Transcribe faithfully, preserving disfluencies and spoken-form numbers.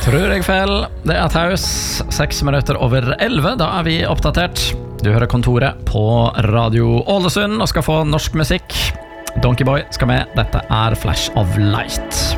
Tror jeg feil. Det er taus. Seks minutter over elleve. Da er vi oppdatert. Du hører Kontoret på Radio Ålesund og skal få norsk musikk. Donkey Boy skal med. Dette er Flash of Light.